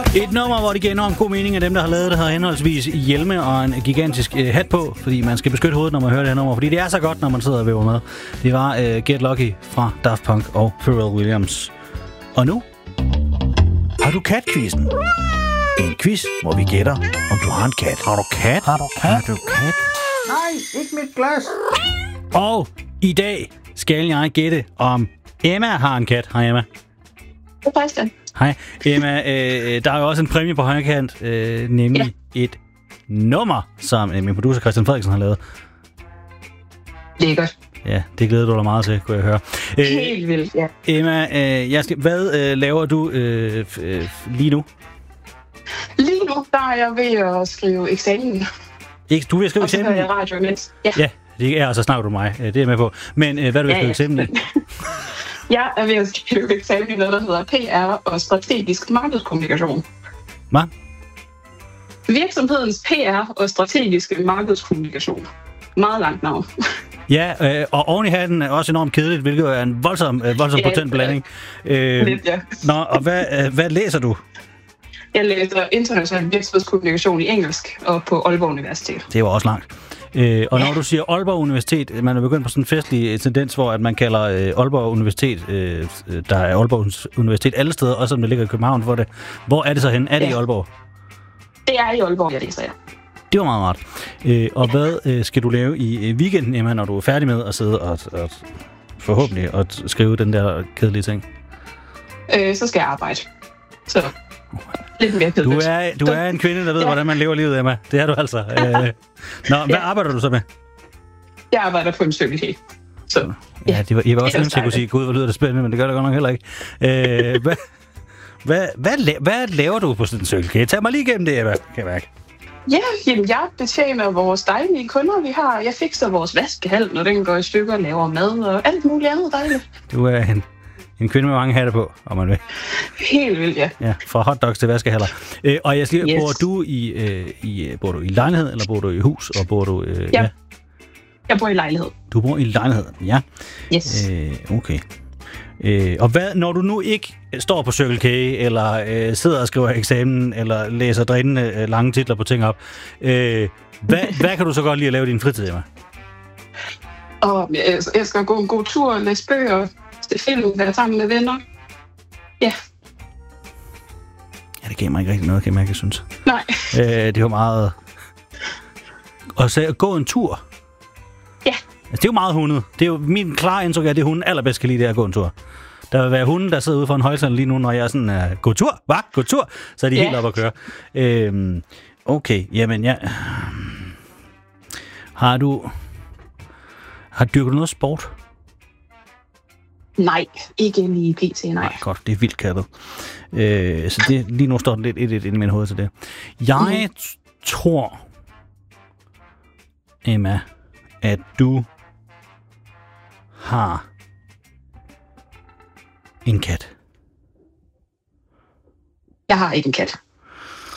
Et nummer, hvor det giver enormt god mening af dem, der har lavet det, har henholdsvis hjelme og en gigantisk hat på, fordi man skal beskytte hovedet, når man hører det her nummer, fordi det er så godt, når man sidder og væver med. Det var Get Lucky fra Daft Punk og Pharrell Williams. Og nu har du kat-quizzen. En quiz, hvor vi gætter, om du har en kat. Har du kat? Har du kat? Har du kat? Nej, ikke mit glas. Og i dag skal jeg gætte, om Emma har en kat. Hej Emma. Det er faktisk. Hej Emma. Der er jo også en præmie på højkant, nemlig et nummer, som min producer Christian Frederiksen har lavet. Lækkert. Ja, det glæder du dig meget til, kunne jeg høre. Helt vildt, ja. Emma, hvad laver du lige nu? Lige nu, der er jeg ved at skrive eksamen. Du vil skrive eksamen? Og så eksamen? hører jeg radio imens. Ja, det er, og så snakker du mig. Det er med på. Men hvad er du ved at skrive eksamen i? Jeg er ved at skrive eksamen i noget, der hedder PR og strategisk markedskommunikation. Hvad? Virksomhedens PR og strategiske markedskommunikation. Meget langt navn. Ja, og oven i hatten er også enormt kedeligt, hvilket er en voldsom potent blanding. Lidt, ja. Nå, og hvad læser du? Jeg læser international virksomhedskommunikation i engelsk og på Aalborg Universitet. Det var også langt. Og når du siger Aalborg Universitet, man er begyndt på sådan en festlig tendens, hvor at man kalder Aalborg Universitet, der er Aalborg Universitet alle steder, også om det ligger i København. Hvor er det så henne? Er det i Aalborg? Det er i Aalborg, jeg læser, ja. Det var meget rart. Og hvad skal du lave i weekenden, Emma, når du er færdig med at sidde og forhåbentlig at skrive den der kedelige ting? Så skal jeg arbejde. Så lidt mere kedeligt. Du er en kvinde, der ved, hvordan man lever livet, Emma. Det er du altså. Hvad arbejder du så med? Jeg arbejder på en cykelkæde. Så ja, jeg var også nødt til at kunne sige, gud, hvor lyder det spændende, men det gør det godt nok heller ikke. Hvad laver du på sådan en cykelkæde? Tag mig lige igennem det, Emma, kan jeg mærke. Ja, jamen, jeg betjener vores dejlige kunder, vi har. Jeg fikser vores vaskehal, når den går i stykker, laver mad og alt muligt andet dejligt. Du er en kvinde med mange hatte på, om man vil. Helt vildt, ja. Ja, fra hotdogs til vaskehaller. Og jeg siger, yes. Bor du i lejlighed, eller bor du i hus, og bor du... Ja. Jeg bor i lejlighed. Du bor i lejlighed, ja. Yes. Okay. Og hvad, når du nu ikke står på Circle K, eller sidder og skriver eksamen, eller læser drænende lange titler på ting op, hvad kan du så godt lide at lave i din fritid, Emma? Og jeg skal gå en god tur, læse bøger, se film, være sammen med venner. Ja. Ja, det gav mig ikke rigtig noget, kan jeg mærke, jeg synes. Nej. Det var meget... Og så gå en tur. Ja. Altså, det er jo meget hundet. Det er jo min klare indtryk af, at det hunden allerbedst kan lide, det er at gå en tur. Der vil være hunden, der sidder ude for en højtaler lige nu, når jeg er sådan, gå tur, hva? Gå tur? Så er de helt op at køre. Okay, jamen ja. Har dyrket du noget sport? Nej, ikke lige pt. Nej, godt, det er vildt kattet. Så det, lige nu står den lidt inde i min hoved til det. Jeg tror, Emma, at du har en kat. Jeg har ikke en kat.